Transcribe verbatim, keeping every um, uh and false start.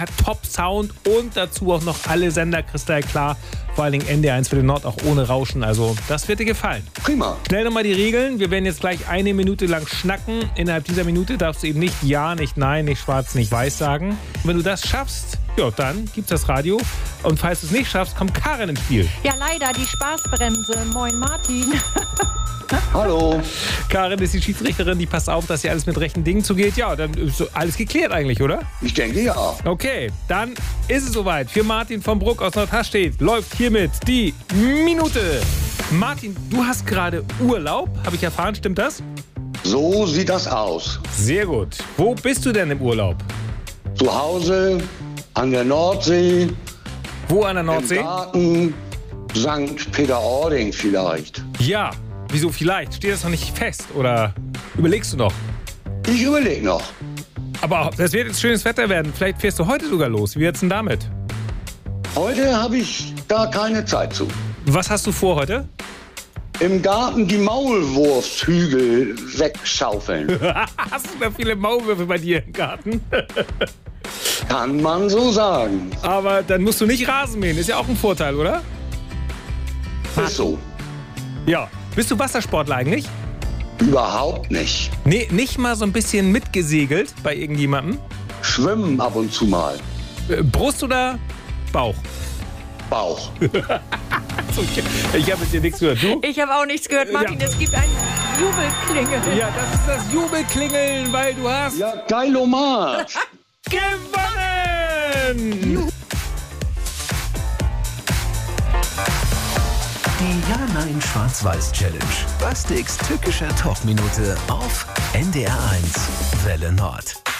hat Top-Sound und dazu auch noch alle Sender kristallklar. Vor allen Dingen N D R eins für den Nord, auch ohne Rauschen. Also das wird dir gefallen. Prima. Schnell nochmal die Regeln. Wir werden jetzt gleich eine Minute lang schnacken. Innerhalb dieser Minute darfst du eben nicht Ja, nicht Nein, nicht Schwarz, nicht Weiß sagen. Und wenn du das schaffst, ja, dann gibt's das Radio. Und falls du es nicht schaffst, kommt Karin ins Spiel. Ja, leider, die Spaßbremse. Moin, Martin. Hallo. Karin ist die Schiedsrichterin, die passt auf, dass hier alles mit rechten Dingen zugeht. Ja, dann ist so alles geklärt eigentlich, oder? Ich denke ja. Okay, dann ist es soweit. Für Martin von Bruck aus Nordhastedt läuft hiermit die Minute. Martin, du hast gerade Urlaub, habe ich erfahren, stimmt das? So sieht das aus. Sehr gut. Wo bist du denn im Urlaub? Zu Hause, an der Nordsee, Wo an der im Nordsee? Garten, Sankt Peter-Ording vielleicht. Ja, wieso vielleicht? Steht das noch nicht fest oder überlegst du noch? Ich überlege noch. Aber das wird jetzt schönes Wetter werden. Vielleicht fährst du heute sogar los. Wie wird's denn damit? Heute habe ich da keine Zeit zu. Was hast du vor heute? Im Garten die Maulwurfshügel wegschaufeln. Hast du da viele Maulwürfe bei dir im Garten? Kann man so sagen. Aber dann musst du nicht Rasen mähen. Ist ja auch ein Vorteil, oder? Ist so. Ja. Bist du Wassersportler eigentlich? Überhaupt nicht. Nee, nicht mal so ein bisschen mitgesegelt bei irgendjemandem? Schwimmen ab und zu mal. Äh, Brust oder Bauch? Bauch. Ich habe mit dir nichts gehört. Du? Ich habe auch nichts gehört, Martin. Ja. Es gibt ein Jubelklingel. Ja, das ist das Jubelklingeln, weil du hast Ja, geilomar. gewonnen! Die Ja-Nein-Schwarz-Weiß-Challenge. Bastiks tückischer Talkminute auf N D R eins Welle Nord.